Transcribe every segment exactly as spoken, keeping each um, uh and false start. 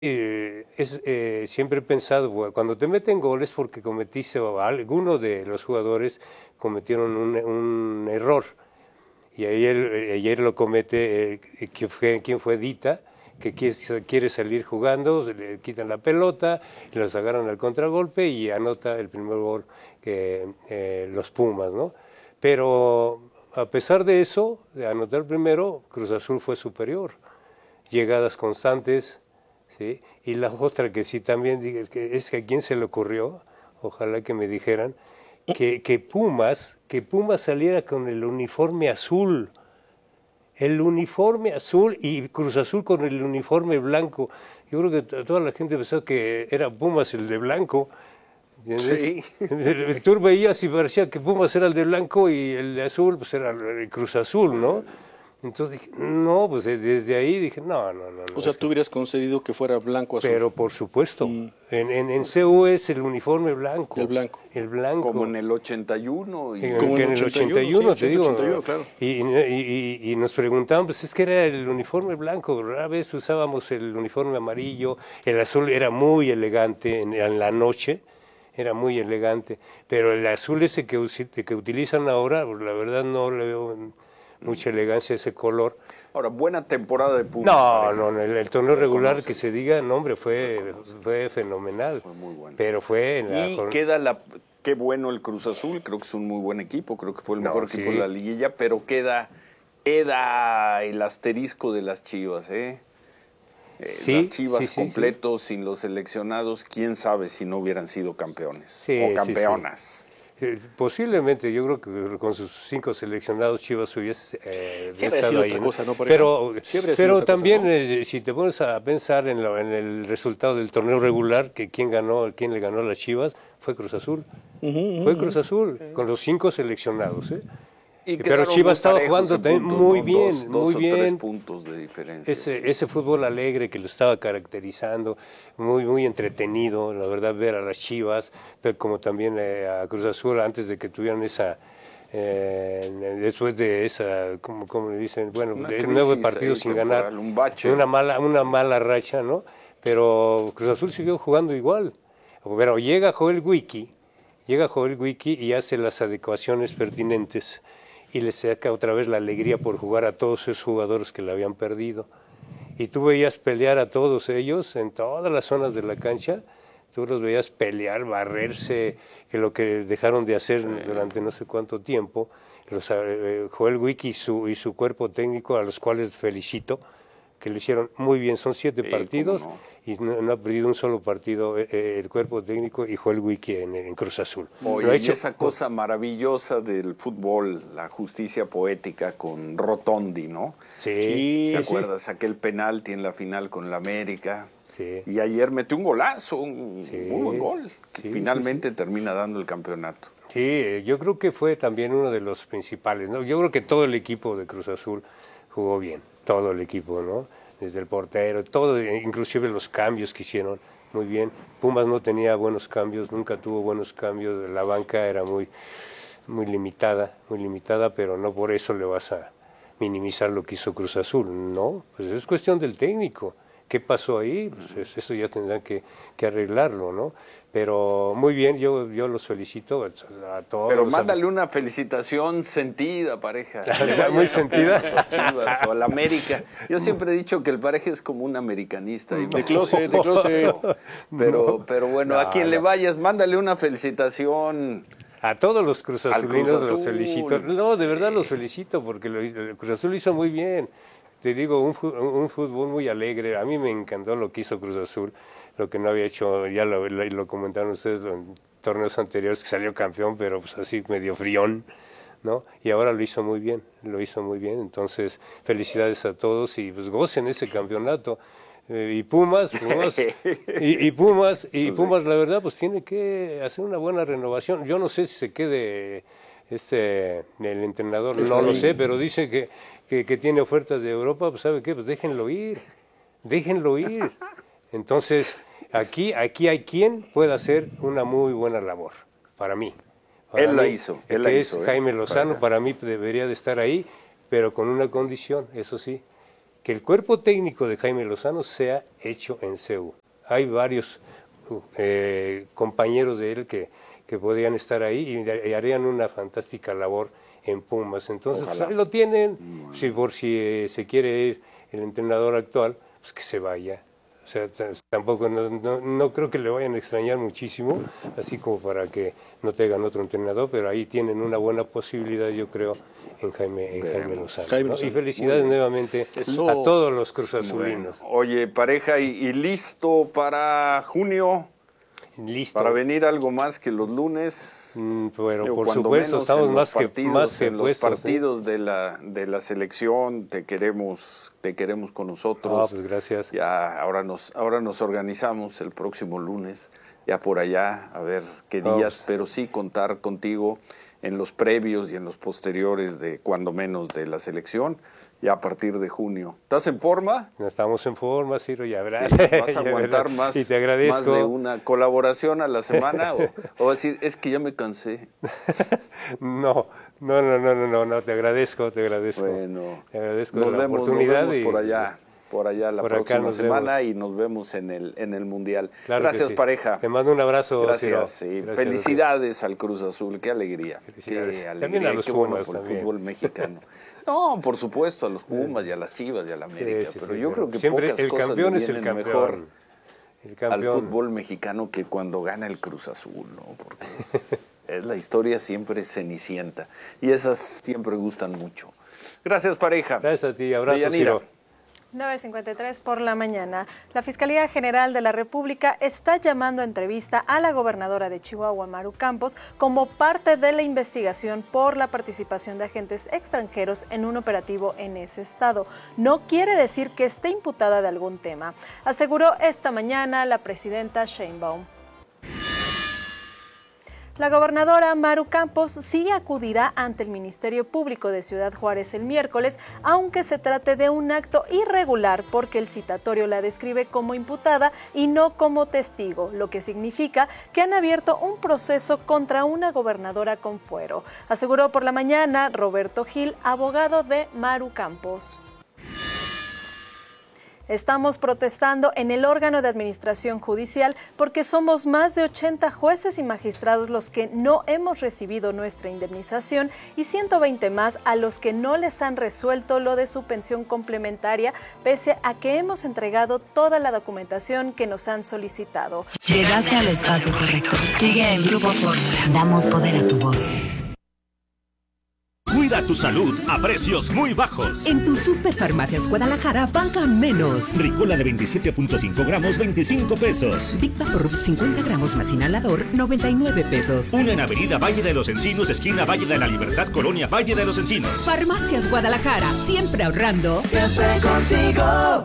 Eh, es, eh, siempre he pensado, bueno, cuando te meten goles porque cometiste, o alguno de los jugadores cometieron un, un error, y ayer, ayer lo comete, eh, que fue, ¿quién fue? Dita, que quiere, quiere salir jugando, le quitan la pelota, los agarran al contragolpe y anota el primer gol que eh, los Pumas, ¿no? Pero a pesar de eso, de anotar primero, Cruz Azul fue superior, llegadas constantes. ¿Sí? Y la otra que sí también, que es que a quién se le ocurrió, ojalá que me dijeran, que, que Pumas, que Pumas saliera con el uniforme azul, el uniforme azul y Cruz Azul con el uniforme blanco. Yo creo que toda la gente pensaba que era Pumas el de blanco. ¿Entiendes? Sí. Tú veías y parecía que Pumas era el de blanco y el de azul pues era el Cruz Azul, ¿no? Entonces dije, no, pues desde ahí dije, no, no, no. no o sea, tú hubieras concedido que fuera blanco azul. Pero por supuesto, mm. en, en, en C U es el uniforme blanco. El blanco. El blanco. Como en el ochenta y uno. Y... En, Como en el ochenta y uno, sí, te digo. ochenta y uno, claro. y, y, y, y nos preguntaban, pues es que era el uniforme blanco, rara vez usábamos el uniforme amarillo, el azul era muy elegante en, en la noche, era muy elegante, pero el azul ese que, que utilizan ahora, pues la verdad no le veo mucha elegancia a ese color. Ahora, buena temporada de Pumas. No, no, no, el, el torneo regular conoce. Que se diga, no, hombre, fue, fue fenomenal. Fue muy bueno. Pero fue en y la... queda la... Qué bueno el Cruz Azul, creo que es un muy buen equipo, creo que fue el mejor no, equipo sí. de la liguilla, pero queda, queda el asterisco de las Chivas, ¿eh? eh sí, las Chivas sí, sí, completos, sí. sin los seleccionados, quién sabe si no hubieran sido campeones sí, o campeonas. Sí, sí. Posiblemente, yo creo que con sus cinco seleccionados Chivas hubiese eh, sí estado ahí, otra ¿no? cosa, ¿no? Pero, sí pero también, cosa, ¿no? eh, si te pones a pensar en, lo, en el resultado del torneo regular, que quién ganó, quién le ganó a las Chivas, fue Cruz Azul. Uh -huh, fue Cruz Azul, uh -huh. con los cinco seleccionados, ¿eh? Y pero Chivas estaba jugando también puntos, muy ¿no? bien, dos, dos muy o bien. Tres puntos de diferencia. Ese, sí. ese fútbol alegre que lo estaba caracterizando, muy muy entretenido, la verdad, ver a las Chivas, pero como también eh, a Cruz Azul antes de que tuvieran esa, eh, después de esa, como, como le dicen, bueno, de nueve partidos sin ganar, un bache. una mala, una mala racha, ¿no? Pero Cruz Azul siguió jugando igual. Pero llega Joel Wiki, llega Joel Wiki y hace las adecuaciones pertinentes y le saca otra vez la alegría por jugar a todos esos jugadores que le habían perdido. Y tú veías pelear a todos ellos en todas las zonas de la cancha, tú los veías pelear, barrerse, que lo que dejaron de hacer sí. durante no sé cuánto tiempo. Los, eh, Joel Wiki y su, y su cuerpo técnico, a los cuales felicito, que lo hicieron muy bien, son siete sí, partidos no. y no, no ha perdido un solo partido eh, el cuerpo técnico y Joel Wiki en, en Cruz Azul. Oye, lo ha hecho, y esa cosa maravillosa del fútbol, la justicia poética con Rotondi, ¿no? Sí. ¿Te sí, acuerdas? sí. Aquel penalti en la final con la América. Sí. Y ayer metió un golazo, un sí. muy buen gol, que sí, finalmente sí, sí. termina dando el campeonato. Sí, yo creo que fue también uno de los principales, ¿no? Yo creo que todo el equipo de Cruz Azul jugó bien, todo el equipo, ¿no? Desde el portero, todo, inclusive los cambios que hicieron, muy bien. Pumas no tenía buenos cambios, nunca tuvo buenos cambios, la banca era muy, muy limitada, muy limitada, pero no por eso le vas a minimizar lo que hizo Cruz Azul, no, pues es cuestión del técnico. ¿Qué pasó ahí? Pues eso ya tendrán que, que arreglarlo, ¿no? Pero muy bien, yo, yo los felicito a, a todos. Pero mándale una felicitación sentida, pareja. Muy sentida. A Chivas o a la América. Yo siempre he dicho que el pareja es como un americanista. Y de closet, de closet. Pero, no, pero bueno, no, a quien no. le vayas, mándale una felicitación. A todos los cruzazulinos Cruz Azul. Los felicito. No, de verdad los felicito porque lo, el Cruz Azul lo hizo muy bien. Te digo, un, un fútbol muy alegre. A mí me encantó lo que hizo Cruz Azul, lo que no había hecho, ya lo, lo, lo comentaron ustedes en torneos anteriores, que salió campeón, pero pues así medio frión, ¿no? Y ahora lo hizo muy bien, lo hizo muy bien. Entonces, felicidades a todos y pues gocen ese campeonato. Eh, y Pumas, Pumas, y, y Pumas, y Pumas, la verdad, pues tiene que hacer una buena renovación. Yo no sé si se quede este el entrenador, no lo sé, pero dice que, que, que tiene ofertas de Europa, pues ¿sabe qué? Pues déjenlo ir, déjenlo ir. Entonces, aquí, aquí hay quien pueda hacer una muy buena labor, para mí. Para él mí, la hizo, él que la es hizo, Jaime ¿eh? Lozano, para, para mí debería de estar ahí, pero con una condición, eso sí, que el cuerpo técnico de Jaime Lozano sea hecho en C U. Hay varios eh, compañeros de él que, que podrían estar ahí y, y harían una fantástica labor en Pumas. Entonces, pues, ahí lo tienen. Bueno. Si por si eh, se quiere ir el entrenador actual, pues que se vaya. O sea, tampoco, no, no, no creo que le vayan a extrañar muchísimo, así como para que no tengan otro entrenador, pero ahí tienen una buena posibilidad, yo creo, en Jaime, en Jaime Lozano. Jaime Lozano. ¿No? Y felicidades nuevamente Eso... a todos los cruzazulinos. Bueno. Oye, pareja, ¿y, y listo para junio? Listo. Para venir algo más que los lunes. Mm, pero Digo, por supuesto, estamos más que, partidos, más que en puestos. Los partidos ¿eh? de, la, de la selección, te queremos, te queremos con nosotros. Ah, pues gracias. Ya, ahora nos, ahora nos organizamos el próximo lunes, ya por allá, a ver qué días, Vamos. pero sí contar contigo en los previos y en los posteriores de cuando menos de la selección. Ya a partir de junio. ¿Estás en forma? Estamos en forma, Ciro, ya verás. Sí, ¿vas a aguantar más, y te agradezco. más de una colaboración a la semana? ¿O, o decir, es que ya me cansé? No, no, no, no, no, no, te agradezco, te agradezco. Bueno, te agradezco nos la vemos, oportunidad. Nos vemos y, por allá, por allá la por próxima semana vemos. y nos vemos en el, en el Mundial. Claro Gracias, sí. pareja. Te mando un abrazo, Gracias, Ciro. sí. Gracias, Felicidades sí. al Cruz Azul, qué alegría. Qué alegría, también a los qué Pumas bueno por también. el fútbol mexicano. No, por supuesto, a los Pumas y a las Chivas y a la América, sí, sí, pero sí, yo pero creo que siempre pocas el cosas campeón le es el vienen campeón. mejor el campeón. al fútbol mexicano que cuando gana el Cruz Azul, ¿no? Porque es, es la historia siempre cenicienta y esas siempre gustan mucho. Gracias, pareja. Gracias a ti, abrazo, Ciro. nueve cincuenta y tres por la mañana. La Fiscalía General de la República está llamando a entrevista a la gobernadora de Chihuahua, Maru Campos, como parte de la investigación por la participación de agentes extranjeros en un operativo en ese estado. No quiere decir que esté imputada de algún tema, aseguró esta mañana la presidenta Sheinbaum. La gobernadora Maru Campos sí acudirá ante el Ministerio Público de Ciudad Juárez el miércoles, aunque se trate de un acto irregular porque el citatorio la describe como imputada y no como testigo, lo que significa que han abierto un proceso contra una gobernadora con fuero, aseguró por la mañana Roberto Gil, abogado de Maru Campos. Estamos protestando en el órgano de administración judicial porque somos más de ochenta jueces y magistrados los que no hemos recibido nuestra indemnización y ciento veinte más a los que no les han resuelto lo de su pensión complementaria, pese a que hemos entregado toda la documentación que nos han solicitado. Llegaste al espacio correcto. Sigue en Grupo Fórmula. Damos poder a tu voz. Cuida tu salud a precios muy bajos. En tu Superfarmacias Guadalajara paga menos. Ricola de veintisiete punto cinco gramos, veinticinco pesos. Big Vaporub cincuenta gramos más inhalador, noventa y nueve pesos. Una en Avenida Valle de los Encinos, esquina Valle de la Libertad, Colonia Valle de los Encinos. Farmacias Guadalajara, siempre ahorrando. Siempre contigo.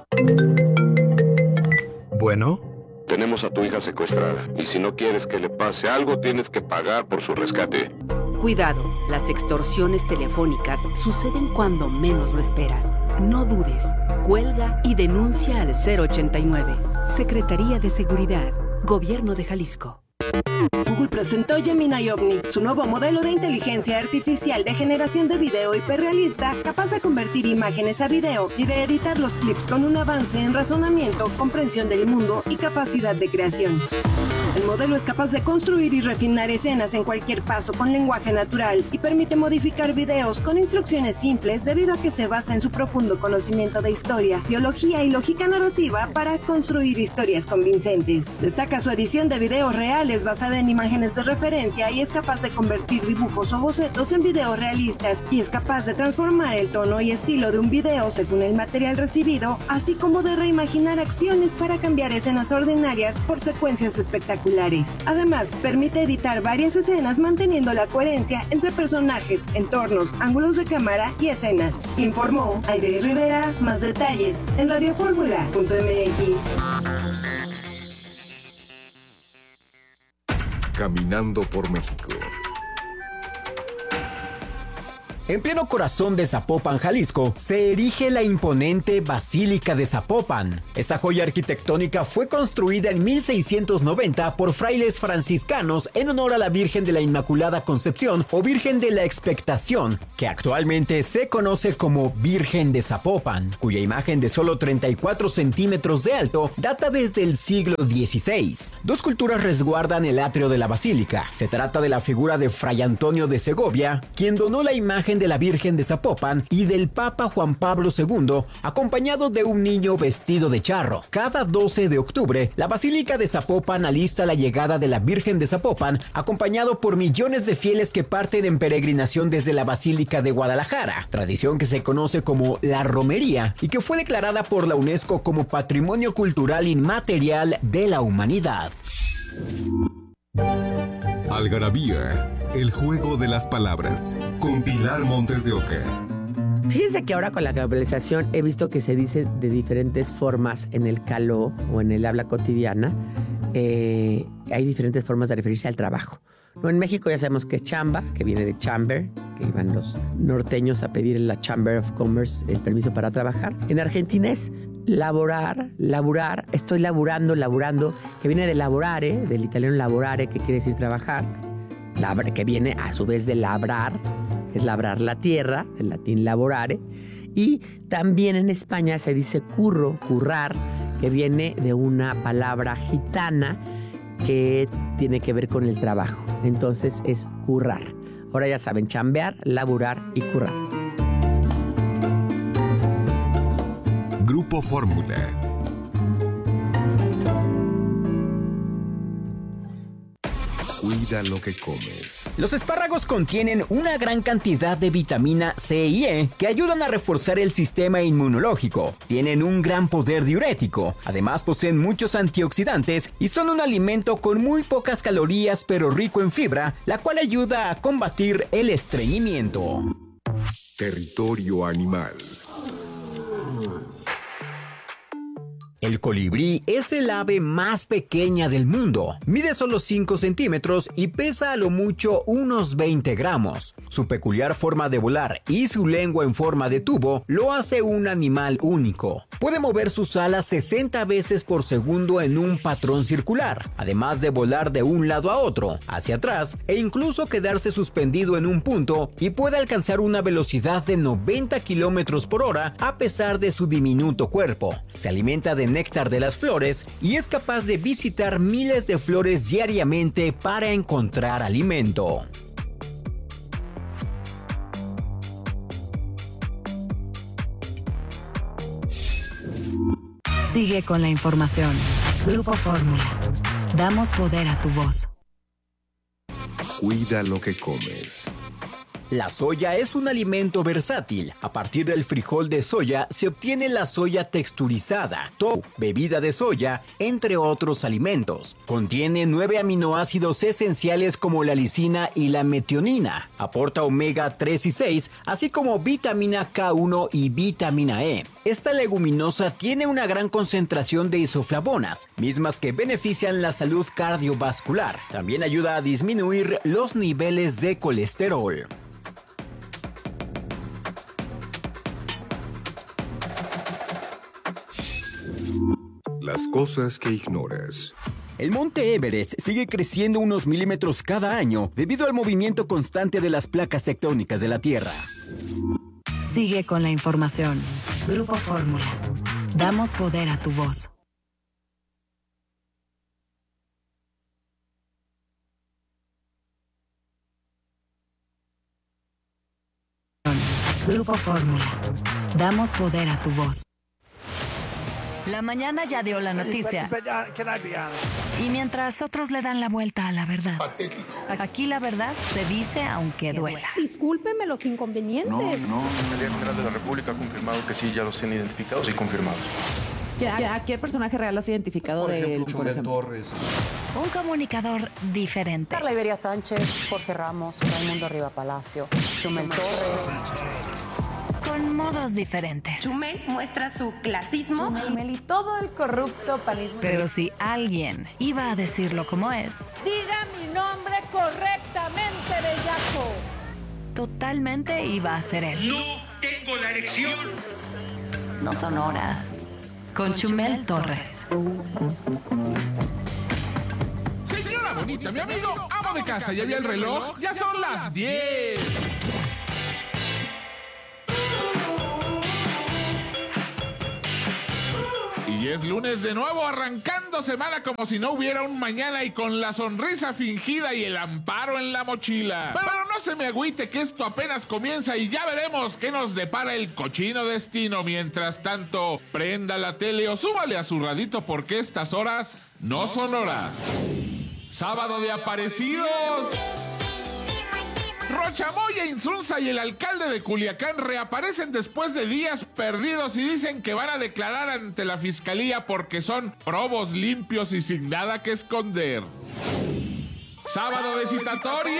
Bueno. Tenemos a tu hija secuestrada y si no quieres que le pase algo, tienes que pagar por su rescate. Cuidado, las extorsiones telefónicas suceden cuando menos lo esperas. No dudes, cuelga y denuncia al cero ochenta y nueve. Secretaría de Seguridad, Gobierno de Jalisco. Google presentó Gemini Omni, su nuevo modelo de inteligencia artificial de generación de video hiperrealista, capaz de convertir imágenes a video y de editar los clips con un avance en razonamiento, comprensión del mundo y capacidad de creación. El modelo es capaz de construir y refinar escenas en cualquier paso con lenguaje natural y permite modificar videos con instrucciones simples debido a que se basa en su profundo conocimiento de historia, biología y lógica narrativa para construir historias convincentes. Destaca su edición de videos reales basada en imágenes de referencia y es capaz de convertir dibujos o bocetos en videos realistas y es capaz de transformar el tono y estilo de un video según el material recibido, así como de reimaginar acciones para cambiar escenas ordinarias por secuencias espectaculares. Además, permite editar varias escenas manteniendo la coherencia entre personajes, entornos, ángulos de cámara y escenas. Informó Aide Rivera. Más detalles en radio fórmula punto m x. Caminando por México. En pleno corazón de Zapopan, Jalisco, se erige la imponente Basílica de Zapopan. Esta joya arquitectónica fue construida en mil seiscientos noventa por frailes franciscanos en honor a la Virgen de la Inmaculada Concepción o Virgen de la Expectación, que actualmente se conoce como Virgen de Zapopan, cuya imagen de solo treinta y cuatro centímetros de alto data desde el siglo dieciséis. Dos culturas resguardan el atrio de la basílica. Se trata de la figura de Fray Antonio de Segovia, quien donó la imagen de la Virgen de Zapopan, y del Papa Juan Pablo segundo, acompañado de un niño vestido de charro. Cada doce de octubre, la Basílica de Zapopan alista la llegada de la Virgen de Zapopan, acompañado por millones de fieles que parten en peregrinación desde la Basílica de Guadalajara, tradición que se conoce como la romería y que fue declarada por la UNESCO como Patrimonio Cultural Inmaterial de la Humanidad. Algarabía, el juego de las palabras, con Pilar Montes de Oca. Fíjense que ahora con la globalización he visto que se dice de diferentes formas en el caló o en el habla cotidiana. Eh, hay diferentes formas de referirse al trabajo. No, en México ya sabemos que es chamba, que viene de chamber, que iban los norteños a pedir en la Chamber of Commerce el permiso para trabajar. En Argentina es laborar, laburar, estoy laburando, laburando, que viene de laborare, del italiano laborare, que quiere decir trabajar, labra, que viene a su vez de labrar, que es labrar la tierra, del latín laborare, y también en España se dice curro, currar, que viene de una palabra gitana que tiene que ver con el trabajo. Entonces es currar. Ahora ya saben, chambear, laburar y currar. Grupo Fórmula. Cuida lo que comes. Los espárragos contienen una gran cantidad de vitamina C y E que ayudan a reforzar el sistema inmunológico. Tienen un gran poder diurético. Además poseen muchos antioxidantes y son un alimento con muy pocas calorías pero rico en fibra, la cual ayuda a combatir el estreñimiento. Territorio animal. El colibrí es el ave más pequeña del mundo. Mide solo cinco centímetros y pesa a lo mucho unos veinte gramos. Su peculiar forma de volar y su lengua en forma de tubo lo hace un animal único. Puede mover sus alas sesenta veces por segundo en un patrón circular, además de volar de un lado a otro, hacia atrás e incluso quedarse suspendido en un punto, y puede alcanzar una velocidad de noventa kilómetros por hora a pesar de su diminuto cuerpo. Se alimenta de néctar de las flores y es capaz de visitar miles de flores diariamente para encontrar alimento. Sigue con la información. Grupo Fórmula. Damos poder a tu voz. Cuida lo que comes. La soya es un alimento versátil. A partir del frijol de soya se obtiene la soya texturizada, tofu, bebida de soya, entre otros alimentos. Contiene nueve aminoácidos esenciales como la lisina y la metionina. Aporta omega tres y seis, así como vitamina K uno y vitamina E. Esta leguminosa tiene una gran concentración de isoflavonas, mismas que benefician la salud cardiovascular. También ayuda a disminuir los niveles de colesterol. Las cosas que ignoras. El monte Everest sigue creciendo unos milímetros cada año debido al movimiento constante de las placas tectónicas de la Tierra. Sigue con la información. Grupo Fórmula. Damos poder a tu voz. Grupo Fórmula. Damos poder a tu voz. La mañana ya dio la noticia. Y mientras otros le dan la vuelta a la verdad. Aquí la verdad se dice aunque duela. Discúlpeme los inconvenientes. No, no. La Fiscalía General de la República ha confirmado que sí, ya los tiene identificados y confirmados. ¿A qué personaje real has identificado de él, por ejemplo? Torres. Un comunicador diferente. Carla Iberia Sánchez, Jorge Ramos, Raimundo Riva Palacio, Chumel Torres. Con modos diferentes. Chumel muestra su clasismo. Chumel y todo el corrupto panismo. Pero si alguien iba a decirlo como es. Diga mi nombre correctamente, bellaco. totalmente iba a ser él. No tengo la erección. No son horas. Con Chumel Torres. Señora bonita, mi amigo, amo de casa, ¿ya vio el reloj? Ya son las diez. Y es lunes de nuevo, arrancando semana como si no hubiera un mañana y con la sonrisa fingida y el amparo en la mochila. Pero no se me agüite que esto apenas comienza y ya veremos qué nos depara el cochino destino. Mientras tanto, prenda la tele o súbale a su radito porque estas horas no son horas. Sábado de Aparecidos. Rocha Moya, Insunza y el alcalde de Culiacán reaparecen después de días perdidos y dicen que van a declarar ante la fiscalía porque son probos limpios y sin nada que esconder. Sábado de citatorio.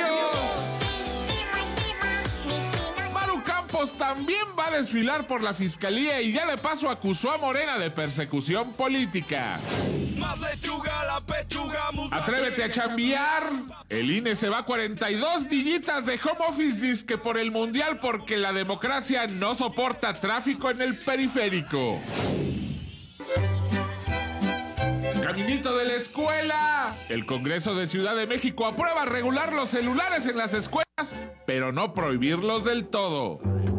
Maru Campos también va a desfilar por la fiscalía y ya de paso acusó a Morena de persecución política. Atrévete a chambear. El I N E se va a cuarenta y dos dillitas de home office disque por el mundial porque la democracia no soporta tráfico en el periférico. Caminito de la escuela. El Congreso de Ciudad de México aprueba regular los celulares en las escuelas, pero no prohibirlos del todo.